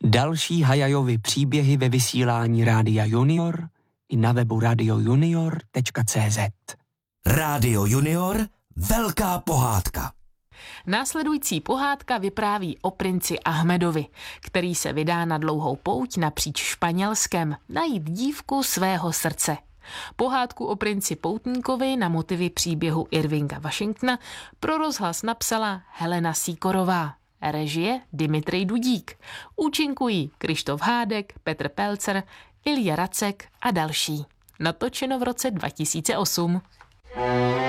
Další Hayajovy příběhy ve vysílání Rádia Junior i na webu radiojunior.cz. Rádio Junior, velká pohádka. Následující pohádka vypráví o princi Ahmedovi, který se vydá na dlouhou pouť napříč Španělskem najít dívku svého srdce. Pohádku o princi Poutníkovi na motivy příběhu Irvinga Washingtona pro rozhlas napsala Helena Sýkorová. Režie Dimitrij Dudík. Účinkují Krištof Hádek, Petr Pelcer, Ilja Racek a další. Natočeno v roce 2008.